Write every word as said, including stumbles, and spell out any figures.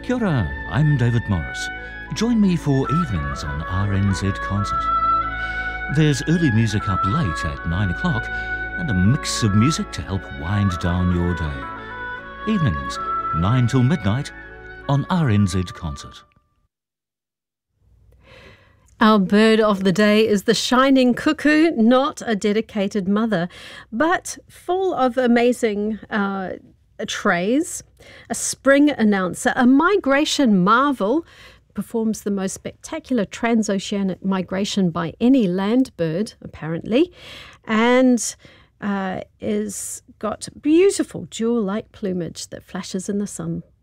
Kia ora, I'm David Morris. Join me for evenings on R N Z Concert. There's early music up late at nine o'clock and a mix of music to help wind down your day. Evenings, nine till midnight on R N Z Concert. Our bird of the day is the shining cuckoo, not a dedicated mother, but full of amazing uh, trays, a spring announcer, a migration marvel, performs the most spectacular transoceanic migration by any land bird, apparently, and uh, is got beautiful jewel-like plumage that flashes in the sun.